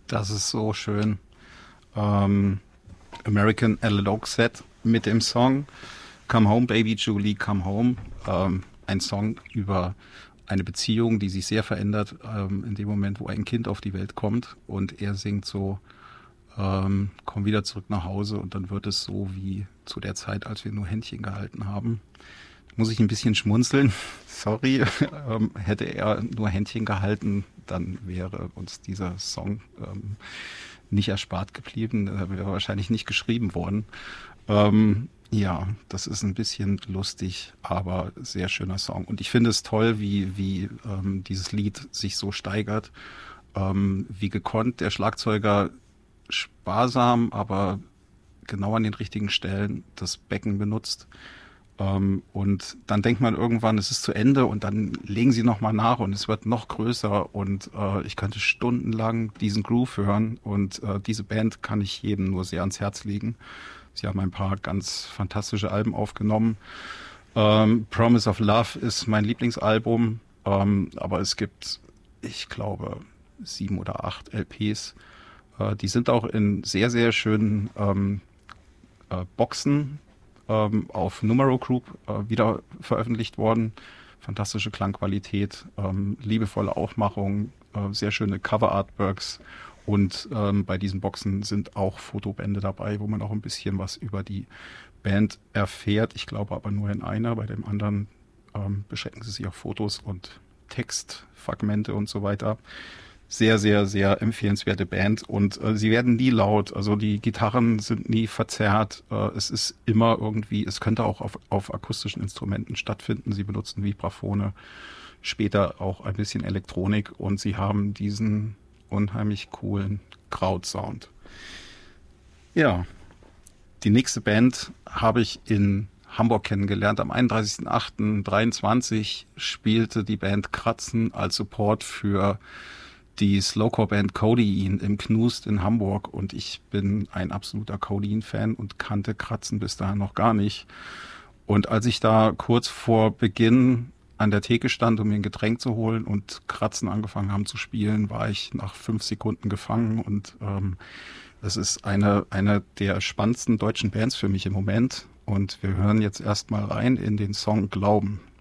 Das ist so schön. Ähm, American Analog Set mit dem Song Come Home, Baby Julie, Come Home. Ein Song über eine Beziehung, die sich sehr verändert in dem Moment, wo ein Kind auf die Welt kommt. Und er singt so, komm wieder zurück nach Hause und dann wird es so wie zu der Zeit, als wir nur Händchen gehalten haben. Muss ich ein bisschen schmunzeln. Sorry, hätte er nur Händchen gehalten, dann wäre uns dieser Song nicht erspart geblieben. Da wäre wahrscheinlich nicht geschrieben worden. Ja, das ist ein bisschen lustig, aber sehr schöner Song. Und ich finde es toll, wie dieses Lied sich so steigert, wie gekonnt der Schlagzeuger sparsam, aber genau an den richtigen Stellen das Becken benutzt. Und dann denkt man irgendwann, es ist zu Ende und dann legen sie nochmal nach und es wird noch größer und ich könnte stundenlang diesen Groove hören und diese Band kann ich jedem nur sehr ans Herz legen. Sie haben ein paar ganz fantastische Alben aufgenommen. Promise of Love ist mein Lieblingsalbum, aber es gibt, ich glaube, 7 oder 8 LPs. Die sind auch in sehr, sehr schönen Boxen auf Numero Group wieder veröffentlicht worden. Fantastische Klangqualität, liebevolle Aufmachung, sehr schöne Cover-Artworks und bei diesen Boxen sind auch Fotobände dabei, wo man auch ein bisschen was über die Band erfährt. Ich glaube aber nur in einer, bei dem anderen beschränken sie sich auf Fotos und Textfragmente und so weiter. Sehr, sehr, sehr empfehlenswerte Band und sie werden nie laut, also die Gitarren sind nie verzerrt, es ist immer irgendwie, es könnte auch auf akustischen Instrumenten stattfinden, sie benutzen Vibraphone, später auch ein bisschen Elektronik und sie haben diesen unheimlich coolen Krautsound. Ja, die nächste Band habe ich in Hamburg kennengelernt. Am 31.08.23 spielte die Band Kratzen als Support für die Slowcore-Band Codeine im Knust in Hamburg und ich bin ein absoluter Codeine-Fan und kannte Kratzen bis dahin noch gar nicht. Und als ich da kurz vor Beginn an der Theke stand, um mir ein Getränk zu holen und Kratzen angefangen haben zu spielen, war ich nach 5 Sekunden gefangen und es ist eine der spannendsten deutschen Bands für mich im Moment und wir hören jetzt erstmal rein in den Song Glauben.